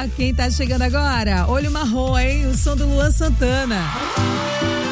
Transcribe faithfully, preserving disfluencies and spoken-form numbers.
quem tá chegando agora? Olho Marrom, hein? O som do Luan Santana.